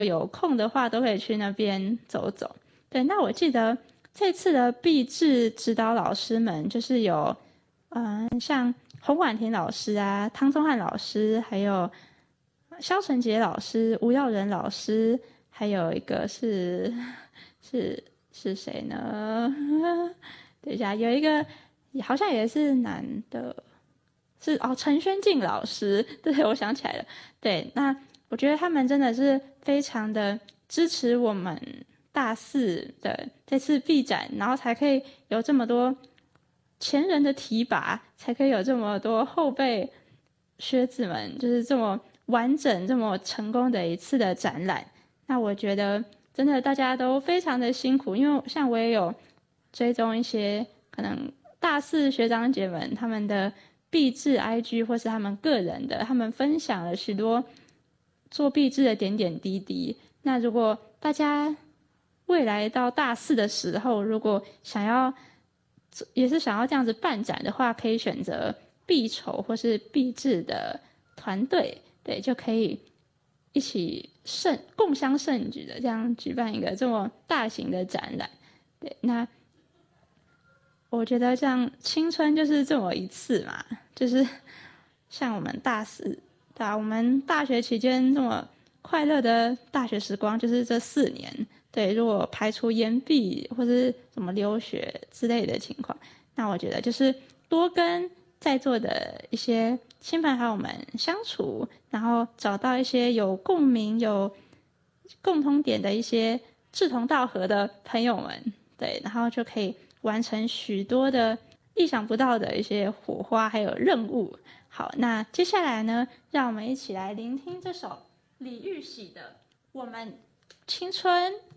有空的话都可以去那边走走。对，那我记得这次的毕制指导老师们就是有，像洪婉婷老师啊、汤宗翰老师，还有肖承杰老师、吴耀仁老师，还有一个是谁呢？等一下，有一个好像也是男的，是陈轩静老师。对，我想起来了。对，那我觉得他们真的是非常的支持我们大四的这次毕展，然后才可以有这么多前人的提拔，才可以有这么多后辈学子们，就是这么完整、这么成功的一次的展览。那我觉得真的大家都非常的辛苦，因为像我也有追踪一些可能大四学长姐们他们的毕制 IG 或是他们个人的，他们分享了许多做毕制的点点滴滴。那如果大家未来到大四的时候，如果也是想要这样子办展的话，可以选择毕筹或是毕制的团队，对，就可以一起共襄盛举的这样举办一个这么大型的展览。对，那我觉得像青春就是这么一次嘛，就是像我们大四，对啊，我们大学期间这么快乐的大学时光，就是这4年。对，如果排除延毕或是什么留学之类的情况，那我觉得就是多跟在座的一些亲朋好友们相处，然后找到一些有共鸣、有共同点的一些志同道合的朋友们，对，然后就可以完成许多的意想不到的一些火花还有任务。好，那接下来呢，让我们一起来聆听这首李玉玺的《我们青春》。